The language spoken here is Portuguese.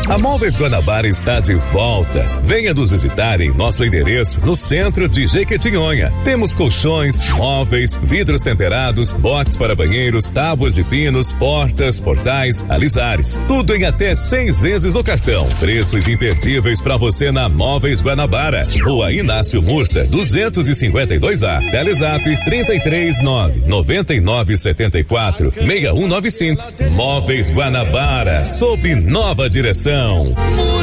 A Móveis Guanabara está de volta. Venha nos visitar em nosso endereço no centro de Jequitinhonha. Temos colchões, móveis, vidros temperados, box para banheiros, tábuas de pinos, portas, portais, alisares. Tudo em até 6 vezes no cartão. Preços imperdíveis para você na Móveis Guanabara. Rua Inácio Murta, 252A. Telezap 339-9974-6195. Móveis Guanabara, sob nova direção.